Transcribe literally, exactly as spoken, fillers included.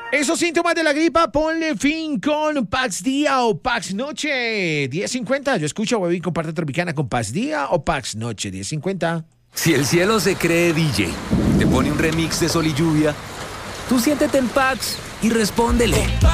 Esos síntomas de la gripa, ponle fin con Pax Día o Pax Noche. diez cincuenta. Yo escucho a Huevín comparte Tropicana con Pax Día o Pax Noche. diez cincuenta. Si el cielo se cree D J, te pone un remix de Sol y Lluvia, tú siéntete en Pax y respóndele.